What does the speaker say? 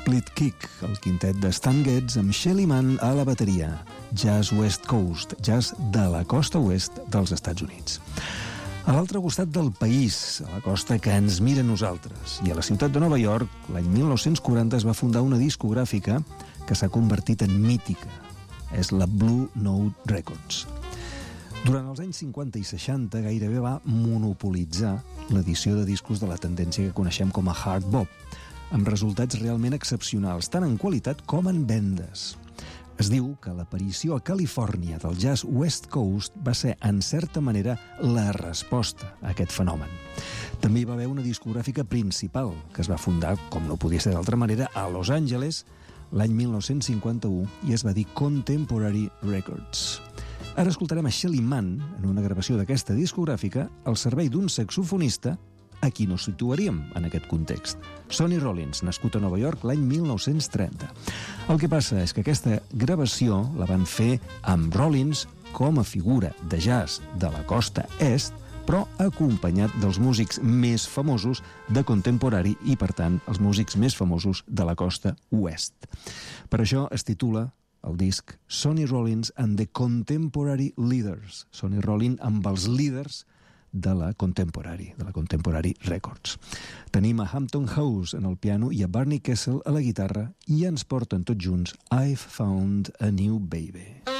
Split Kick, el quintet de Stan Getz amb Shelly Manne a la bateria. Jazz West Coast, jazz de la costa oest dels Estats Units. A l'altre costat del país, a la costa que ens mira a nosaltres, i a la ciutat de Nova York, l'any 1940 es va fundar una discogràfica que s'ha convertit en mítica. És la Blue Note Records. Durant els anys 50 i 60 gairebé va monopolitzar l'edició de discos de la tendència que coneixem com a hard bop, amb resultats realment excepcionals, tant en qualitat com en vendes. Es diu que l'aparició a Califòrnia del jazz West Coast va ser, en certa manera, la resposta a aquest fenomen. També hi va haver una discogràfica principal, que es va fundar, com no podia ser d'altra manera, a Los Angeles, l'any 1951, i es va dir Contemporary Records. Ara escoltarem a Shelly Manne, en una gravació d'aquesta discogràfica, al servei d'un saxofonista a qui no situaríem en aquest context. Sonny Rollins, nascut a Nova York l'any 1930. El que passa és que aquesta gravació la van fer amb Rollins com a figura de jazz de la costa est, però acompanyat dels músics més famosos de contemporari i, per tant, els músics més famosos de la costa oest. Per això es titula el disc Sonny Rollins and the Contemporary Leaders. Sonny Rollins amb els líders de la Contemporary Records. Tenim a Hampton House en el piano i a Barney Kessel a la guitarra i ens porten tots junts I've Found a New Baby.